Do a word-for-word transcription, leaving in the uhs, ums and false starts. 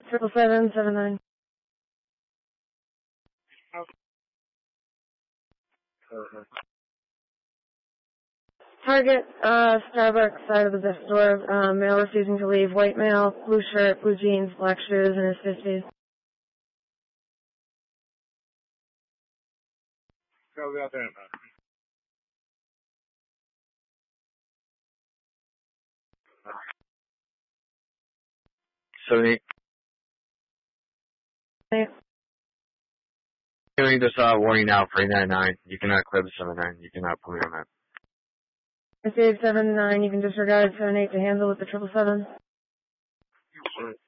Triple seven, seven nine. Target, uh, Starbucks side of the store, uh, male refusing to leave, white male, blue shirt, blue jeans, black shoes, in his fifties. Go out there. seventy-eight. Hey. Doing this uh, warning now for eight nine nine. You cannot clear the seven nine. You cannot put me on that. I saved seven nine, you can disregard seven eight to handle with the triple seven. Sure.